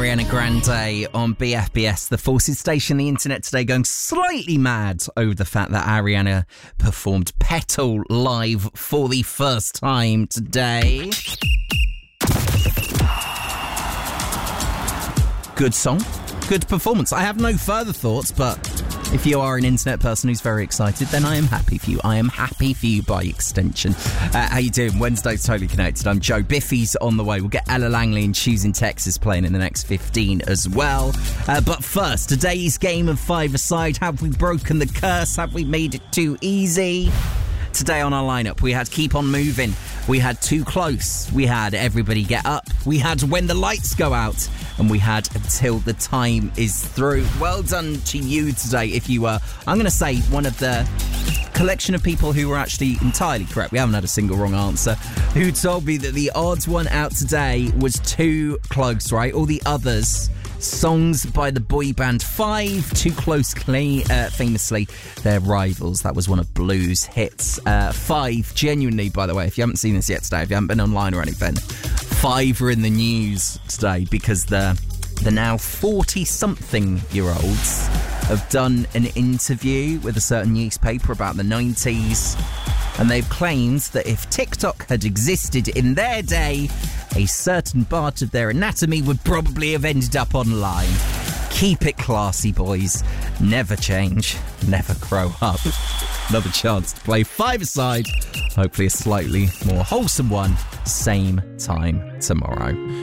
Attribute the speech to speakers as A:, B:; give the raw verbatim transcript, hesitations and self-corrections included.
A: Ariana Grande on B F B S, the Forces station. The internet today going slightly mad over the fact that Ariana performed Petal live for the first time today. Good song, good performance. I have no further thoughts, but if you are an internet person who's very excited, then I am happy for you. I am happy for you by extension. Uh, how you doing? Wednesday's Totally Connected. I'm Joe. Biffy's on the way. We'll get Ella Langley and Choosing Texas playing in the next fifteen as well. Uh, but first, today's game of five aside. Have we broken the curse? Have we made it too easy? Today on our lineup, we had Keep On Moving, we had Too Close, we had Everybody Get Up, we had When the Lights Go Out, and we had Until the Time Is Through. Well done to you today if you were, I'm going to say, one of the collection of people who were actually entirely correct. We haven't had a single wrong answer. Who told me that the odds one out today was Too Close, right? All the others, songs by the boy band Five, Too Close, uh, famously their rivals. That was one of Blue's hits. Uh, Five, genuinely, by the way, if you haven't seen this yet today, if you haven't been online or anything, Five are in the news today because the the now forty-something-year-olds have done an interview with a certain newspaper about the nineties, and they've claimed that if TikTok had existed in their day, a certain part of their anatomy would probably have ended up online. Keep it classy, boys. Never change. Never grow up. Another chance to play five aside. Hopefully a slightly more wholesome one. Same time tomorrow.